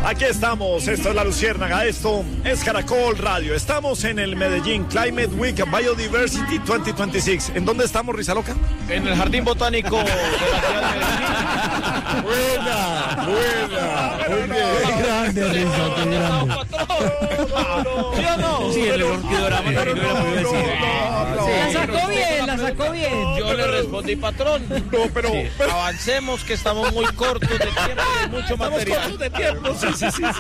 Aquí estamos, esto es La Luciérnaga, esto es Caracol Radio. Estamos en el Medellín Climate Week Biodiversity 2026. ¿En dónde estamos, Rizaloca? En el Jardín Botánico de la ciudad de Medellín. Buena. Qué grande, Rizo, qué grande. ¿Sí o no? Sí, el orquidorama no puedo decir. La sacó bien. Yo le respondí, patrón. No, pero... Sí, avancemos, que estamos muy cortos de tiempo y mucho material. Cortos de tiempo, sí.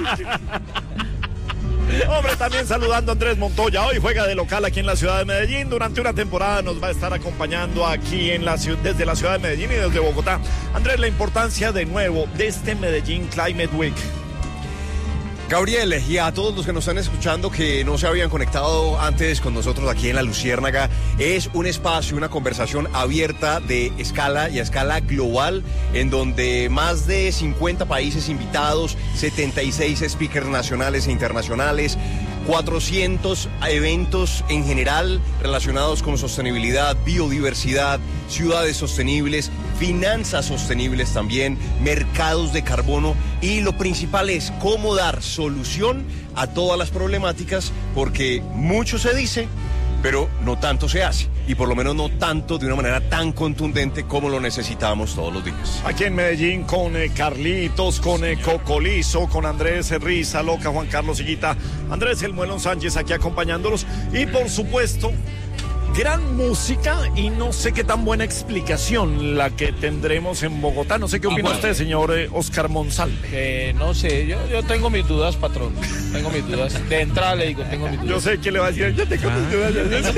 Hombre, también saludando a Andrés Montoya. Hoy juega de local aquí en la ciudad de Medellín. Durante una temporada nos va a estar acompañando aquí en la ciudad, desde la ciudad de Medellín y desde Bogotá. Andrés, la importancia de nuevo de este Medellín Climate Week. Gabriel, y a todos los que nos están escuchando que no se habían conectado antes con nosotros aquí en La Luciérnaga, es un espacio, una conversación abierta de escala y a escala global, en donde más de 50 países invitados, 76 speakers nacionales e internacionales, 400 eventos en general relacionados con sostenibilidad, biodiversidad, ciudades sostenibles, finanzas sostenibles también, mercados de carbono, y lo principal es cómo dar solución a todas las problemáticas, porque mucho se dice, pero no tanto se hace, y por lo menos no tanto de una manera tan contundente como lo necesitamos todos los días. Aquí en Medellín con Carlitos, con Cocolizo, con Andrés Rizaloca, Juan Carlos Higuita, Andrés El Muelón Sánchez aquí acompañándolos, y por supuesto gran música y no sé qué tan buena explicación la que tendremos en Bogotá. No sé qué opina usted, señor Oscar Monsalve. No sé, yo tengo mis dudas, patrón. Tengo mis dudas. De entrada le digo, tengo mis dudas. Yo sé que le va a decir, yo tengo mis dudas.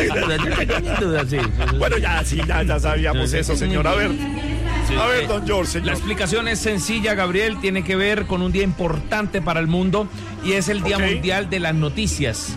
Bueno, ya sabíamos eso, señor. A ver, don George, señor. La explicación es sencilla, Gabriel. Tiene que ver con un día importante para el mundo y es el Día Mundial de las Noticias.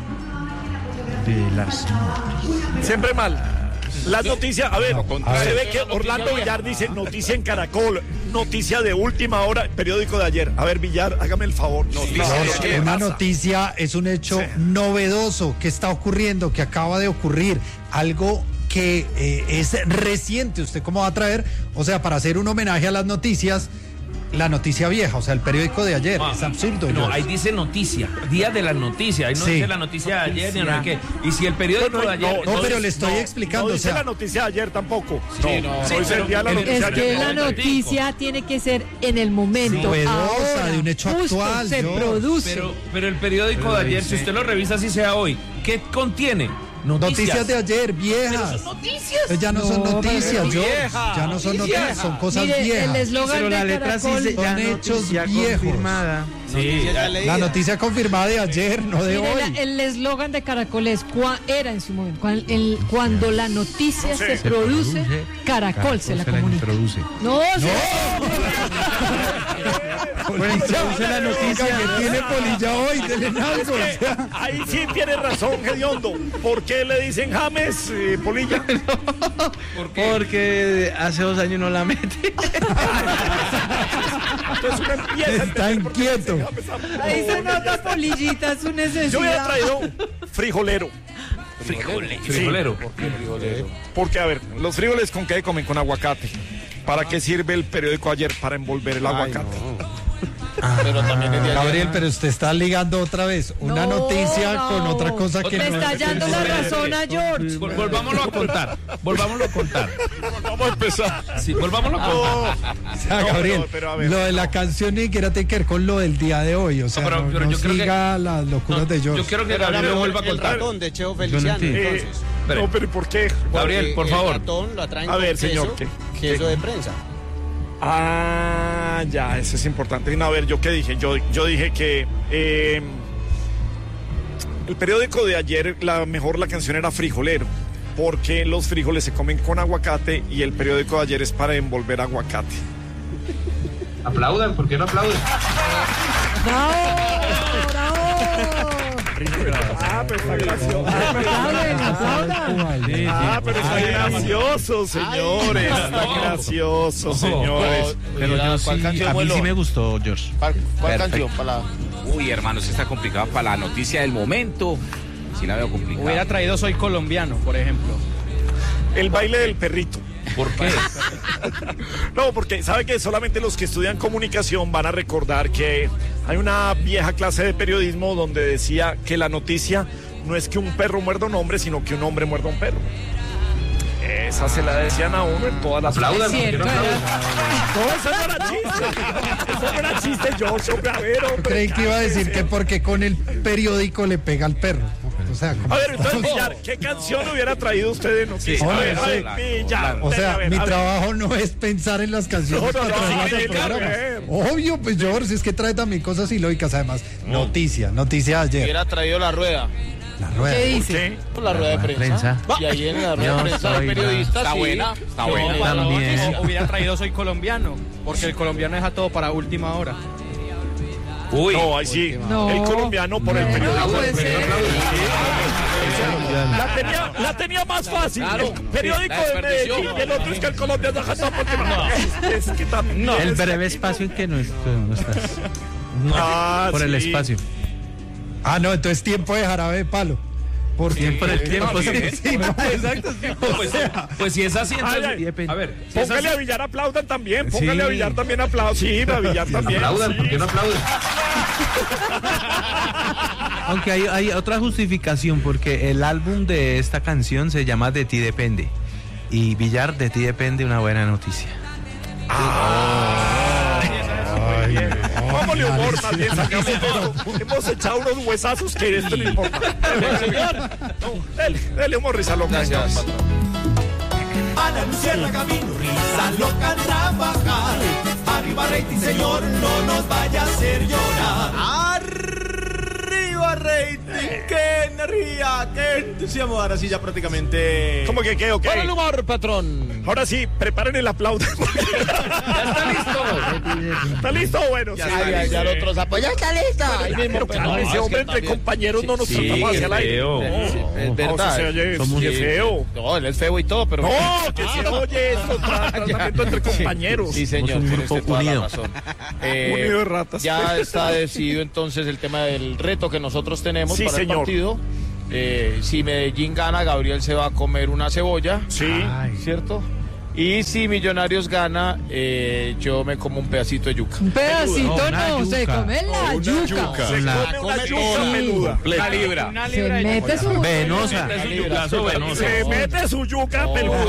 Siempre mal. Las noticias, a ver, se ve que Orlando Villar dice noticia en Caracol, noticia de última hora, periódico de ayer. A ver, Villar, hágame el favor. Una noticia es un hecho novedoso que está ocurriendo, que acaba de ocurrir, algo que es reciente. ¿Usted cómo va a traer? O sea, para hacer un homenaje a las noticias, la noticia vieja, o sea, el periódico de ayer. Es absurdo. No, ahí dice noticia, día de las noticias. Ahí no dice la noticia de ayer, ni no sé qué. Y si el periódico de ayer. No, pero le estoy explicando. No dice la noticia de ayer tampoco. Dice el día de la noticia. Es que la noticia tiene que ser en el momento. Novedosa, de un hecho actual. Se produce. Pero el periódico de ayer, si usted lo revisa, así sea hoy, ¿qué contiene? Noticias de ayer, viejas. Pero son noticias. Pues ya no son noticias, ya no son noticias, son cosas viejas. El eslogan de Caracol son hechos viejos. Confirmada. Sí, la noticia confirmada de ayer, no de hoy. El eslogan de Caracol es era en su momento. Cuando la noticia se produce, Caracol se la comunica. No. Polilla, la noticia que tiene Polilla hoy, Telenalco. Ahí sí tiene razón, Gediondo. ¿Por qué le dicen James, Polilla? Porque hace 2 años no la mete. Entonces uno empieza. Está inquieto. Ahí se nota, Polillita, su necesidad. Yo hubiera traído frijolero. Frijolero. ¿Por qué frijolero? Porque, a ver, los frijoles ¿con qué comen? Con aguacate. ¿Para qué sirve el periódico ayer? Para envolver el aguacate. Pero también es de Gabriel, pero usted está ligando otra vez una noticia con otra cosa que le no está hallando la razón a George. Volvámoslo a contar. Vamos a empezar. Sí, volvámoslo a contar. O sea, Gabriel, pero a ver, lo de la canción ni siquiera tiene que ver con lo del día de hoy. O sea, pero no yo creo siga las locuras de George. Yo quiero que Gabriel lo vuelva a contar. De Cheo Feliciano, entonces. No, pero ¿por qué? Gabriel, por favor. A ver, señor. Queso de prensa. Ah, ya, eso es importante. No, a ver, ¿yo qué dije? Yo dije que el periódico de ayer, la canción era frijolero, porque los frijoles se comen con aguacate y el periódico de ayer es para envolver aguacate. Aplaudan, ¿por qué no aplauden? ¡Bravo! Ah, pero está gracioso. Pero está gracioso, señores. Está gracioso, señores. Pero yo sí, a mí sí me gustó, George. ¿Cuál canción? Uy, hermano, se está complicado para la noticia del momento. Sí la veo complicada. Hubiera traído Soy Colombiano, por ejemplo. El baile del perrito. ¿Por qué? No, porque sabe que solamente los que estudian comunicación van a recordar que Hay una vieja clase de periodismo donde decía que la noticia no es que un perro muerda a un hombre, sino que un hombre muerda a un perro. Esa se la decían a uno en todas las... Es cierto, No, eso no era chiste. Eso no era chiste, yo, a ver, hombre. Creí que iba a decir que porque con el periódico le pega al perro. O sea, A ver, entonces, Villar, ¿qué canción hubiera traído usted de noticias? Sí, A ver, claro, Villar. o sea, a ver, mi a ver. trabajo no es pensar en las canciones No, para traerlas sí, al programa. claro. Obvio, pues George, es que trae también cosas ilógicas. Además, noticia de ayer. Hubiera traído la rueda. La rueda. ¿Qué dice? ¿Qué? La rueda de prensa. Y ahí en la rueda de prensa del periodista. Está sí, buena, está yo buena. para la También. noticia. Hubiera traído Soy Colombiano, porque el colombiano deja todo para última hora. Uy, No, ahí sí. No. El colombiano por el periódico. No puede ser. La tenía más fácil. Claro. El periódico La de desperdició. Medellín y el otro es que el colombiano deja todo por última. Es que también. El es que breve aquí espacio en que no estás. Ah, Por el sí. espacio. Ah, no, entonces tiempo de jarabe de palo. Por el tiempo, sí. Sí, no, Exacto. Pues si es así, entonces... Ay, ay. A ver, si es Póngale así- a Villar aplaudan también. Póngale Sí. a Villar también aplaudan. Sí, a Villar también. Aplaudan, sí. ¿por qué no aplaudan? Aunque hay otra justificación, porque el álbum de esta canción se llama De ti depende. Y Villar, de ti depende una buena noticia. Póngale humor más bien, sacamos esto. Hemos echado unos huesazos que esto no importa. Dele humor, risa loca. Gracias. A la luciérnaga vino risa loca a trabajar. Arriba rating, señor, no nos vaya a hacer llorar. Arriba rating, qué energía, qué entusiasmo. Ahora sí ya prácticamente... ¿Cómo que qué o qué? Para el humor, patrón. Ahora sí, preparen el aplauso. Ya está listo. ¿Está listo? Bueno, sí. Ya el otro sapo. Ya está listo. Ahí mismo, Pero claro, ese hombre entre compañeros no nos tratamos hacia el aire. Es verdad. se oye, Somos qué feo. No, él es feo y todo, pero... No, que se oye esto, tratamiento entre compañeros. Sí, señor, Somos un tiene grupo usted toda la unido. razón. Unido de ratas. Ya está decidido entonces el tema del reto que nosotros tenemos Sí, para señor. el partido. Si Medellín gana, Gabriel se va a comer una cebolla, Sí. ¿cierto? Y si Millonarios gana, yo me como un pedacito de yuca. Un pedacito No, una no, se yuca. come la yuca. Se La- come una yuca Sí. peluda. una libra. Se mete su... Venosa. Se mete su yuca peluda.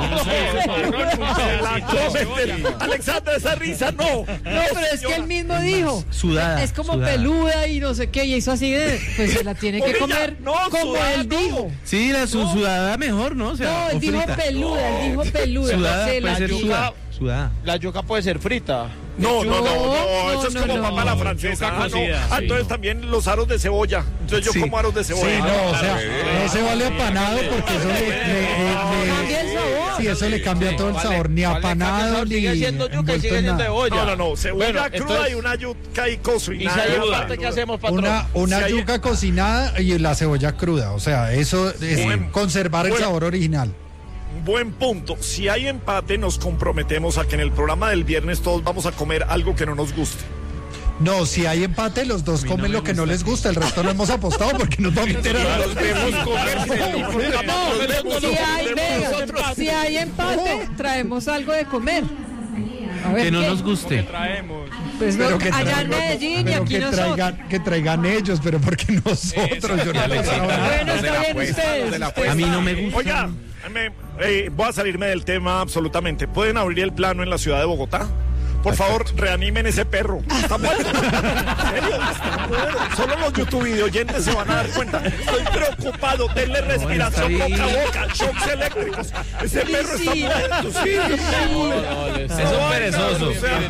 Se la come. Alexander, esa risa no. No, pero es que él mismo dijo. Sudada. Es como sudada. peluda y no sé qué, y hizo así de. Pues se la tiene que Oye, comer no, como sudada él no. dijo. Sí, la sudada mejor, ¿no? O sea, No, o él dijo frita. peluda, él dijo peluda. Sudada se la puede ser dijo. sudada. Sudada. La yuca puede ser frita. No, No, eso es no, como no. papa la francesa. Yuca Ah, no. cocida, Ah, sí. entonces también los aros de cebolla. Entonces yo Sí. como aros de cebolla. Sí, no, o sea, no se vale apanado porque eso Cambia el sabor. sí, eso le cambia todo el sabor, ni apanado, ni Sigue siendo yuca y envuelto sigue en siendo nada. cebolla. No, cebolla Bueno, cruda entonces- y una yuca y coso. Y si hay aparte, ¿qué hacemos, patrón? Una Si hay- yuca cocinada y la cebolla cruda, o sea, eso es Buen- conservar el buen- sabor original. Buen punto. Si hay empate, nos comprometemos a que en el programa del viernes todos vamos a comer algo que no nos guste. No, si hay empate, los dos comen lo que no les gusta, el resto no hemos apostado porque nos va a meter a Los vemos comer. Si hay empate, traemos algo de comer. A ver, Que no ¿qué? nos guste. Traemos. Pues no, Pero que allá en traigan- Medellín y pero aquí nosotros. que traigan ellos, pero porque nosotros, yo no he pensado nada. Bueno, está bien ustedes. A mí no me gusta. Oiga, voy a salirme del tema absolutamente. ¿Pueden abrir el plano en la ciudad de Bogotá? Por favor, reanimen ese perro. Está muerto. En serio, está muerto. Solo los YouTube oyentes se van a dar cuenta. Estoy preocupado. Denle respiración está boca a bien. boca, shocks eléctricos. Ese perro está Sí. muerto. Sí, Es un perezoso. O sea,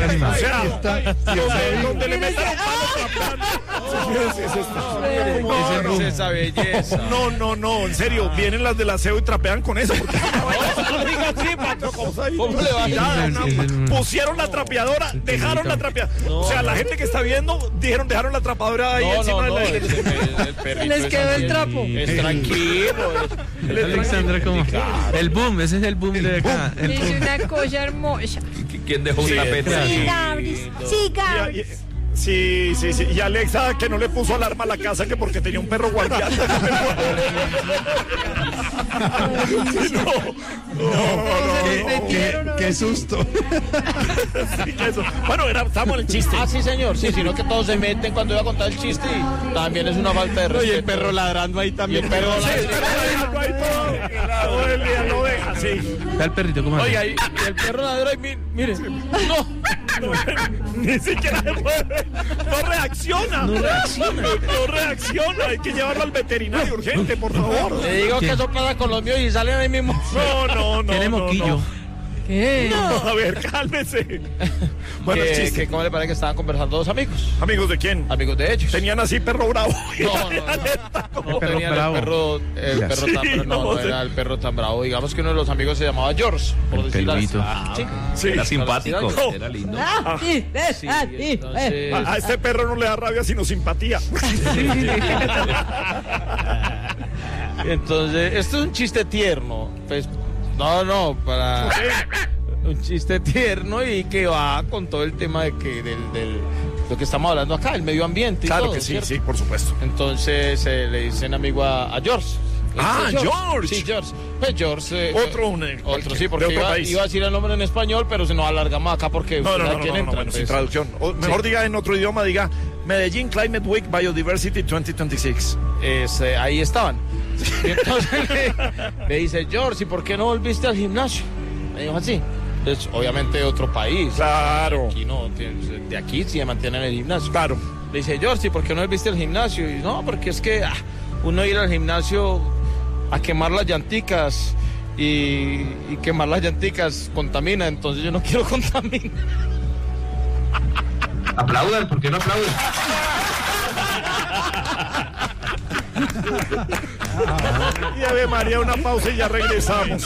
donde le metan palo trapeando. Esa belleza. No, en serio, vienen las del aseo y trapean con eso. Porque ¿Cómo le va a Ya, Es el- pusieron la trapeadora, dejaron la trapeadora. O sea, la gente que está viendo, dejaron la trapeadora ahí encima de la Se Les quedó el trapo. Es tranquilo. Alexandra, como el boom, ese es el boom de acá. El Es boom. una cosa hermosa. ¿Quién dejó un tapete Sí, así? Gabris. Sí, Gabris. Sí. Y Alexa, que no le puso alarma a la casa, que porque tenía un perro guardián. Qué susto. Sí, que eso. Bueno, estamos en el chiste. Ah, sí, señor, sí, sino que todos se meten cuando iba a contar el chiste y también es una falta de respeto. Y el perro ladrando ahí también. Y el perro ladrando ahí todo el día lo deja, sí. Está el perrito, ¿cómo Oiga, y el perro ladró y mire, no. Ni siquiera se mueve. No reacciona. No reacciona. Hay que llevarlo al veterinario urgente, por favor. Le digo que eso pasa con los míos y salen ahí mismo. No. Tiene moquillo. ¿Qué? No, a ver, cálmese. Bueno, el chiste. ¿Cómo le parece que estaban conversando dos amigos? ¿Amigos de quién? Amigos de ellos. Tenían así perro bravo. No tenían el perro tan no era el perro tan bravo. Digamos que uno de los amigos se llamaba George, por decirlo así. Sí. Era simpático. No. Era lindo. Sí, entonces... A este perro no le da rabia sino simpatía. Entonces, esto es un chiste tierno. Pues, para un chiste tierno y que va con todo el tema de que del lo que estamos hablando acá, el medio ambiente y claro todo, que sí, ¿cierto? sí, por supuesto. Entonces le dicen amigo a George. George. Sí, George. Pues George. Otro sí, porque iba a decir el nombre en español, pero si nos alargamos acá porque no, bueno, sin traducción. O mejor diga en otro idioma, diga Medellín Climate Week Biodiversity 2026. Ahí estaban. Y entonces le dice, George, ¿y por qué no volviste al gimnasio? Me dijo así. Entonces, obviamente otro país. Claro. Aquí no, de aquí sí se mantiene en el gimnasio. Claro. Le dice, George, ¿y por qué no volviste al gimnasio? Y no, porque es que uno ir al gimnasio a quemar las llanticas y quemar las llanticas contamina, entonces yo no quiero contaminar. Aplaudan, ¿por qué no aplauden? Y Ave María, una pausa y ya regresamos.